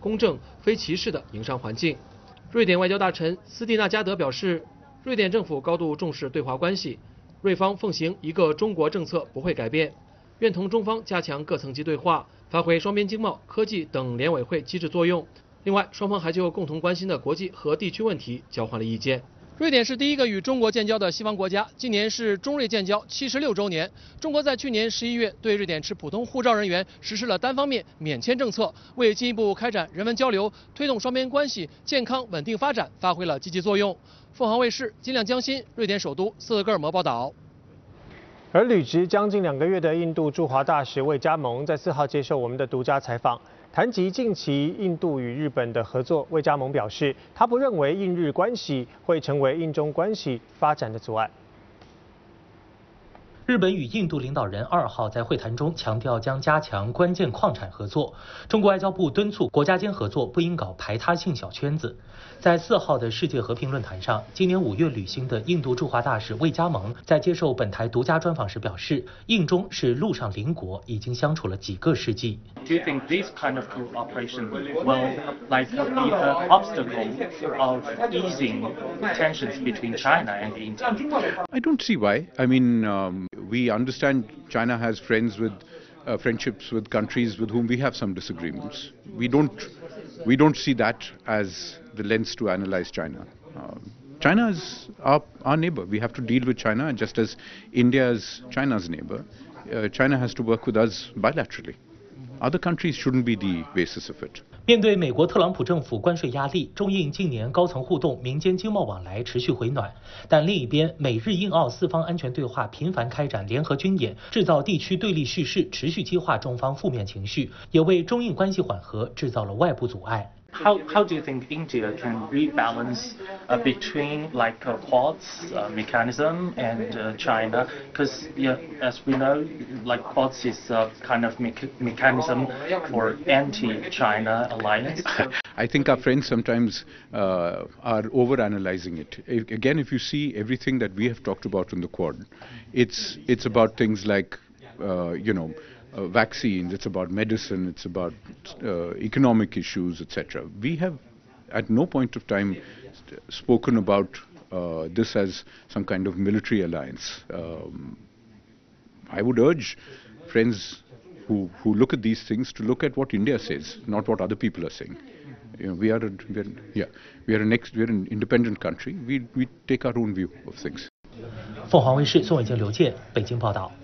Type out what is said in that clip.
公正、非歧视的营商环境。瑞典外交大臣斯蒂纳加德表示，瑞典政府高度重视对华关系，瑞方奉行一个中国政策不会改变，愿同中方加强各层级对话，发挥双边经贸、科技等联委会机制作用。另外，双方还就共同关心的国际和地区问题交换了意见。瑞典是第一个与中国建交的西方国家，今年是中瑞建交76周年。中国在去年11月对瑞典持普通护照人员实施了单方面免签政策，为进一步开展人文交流，推动双边关系健康稳定发展发挥了积极作用。凤凰卫视金亮江欣，瑞典首都斯德哥尔摩报道。 而履职将近2个月的印度驻华大使魏加蒙在4号接受我们的独家采访。谈及近期印度与日本的合作，魏加蒙表示，他不认为印日关系会成为印中关系发展的阻碍。 日本与印度领导人2号在会谈中强调将加强关键矿产合作。中国外交部敦促国家间合作不应搞排他性小圈子。在4号的世界和平论坛上，今年5月履新的印度驻华大使魏加蒙在接受本台独家专访时表示，印中是陆上邻国，已经相处了几个世纪。 Do you think this kind of cooperation will be an obstacle of easing tensions between China and India? I don't see why. I mean, we understand China has friendships with countries with whom we have some disagreements. We don't see that as the lens to analyze China. China is our neighbor. We have to deal with China just as India is China's neighbor. China has to work with us bilaterally. Other countries shouldn't be the basis of it. 面对美国特朗普政府关税压力，中印近年高层互动、民间经贸往来持续回暖。但另一边，美日印澳4方安全对话频繁开展联合军演，制造地区对立叙事，持续激化中方负面情绪，也为中印关系缓和制造了外部阻碍。 How do you think India can rebalance between Quad's mechanism and China? Because as we know, Quad's is a kind of mechanism for anti-China alliance. I think our friends sometimes are overanalyzing it. Again, if you see everything that we have talked about in the Quad, it's about things like vaccines, it's about medicine, it's about economic issues, etc. We have at no point of time spoken about this as some kind of military alliance. I would urge friends who look at these things to look at what India says, not what other people are saying. We are an independent country. We take our own view of things. 凤凰卫视宋伟杰、刘健北京报道。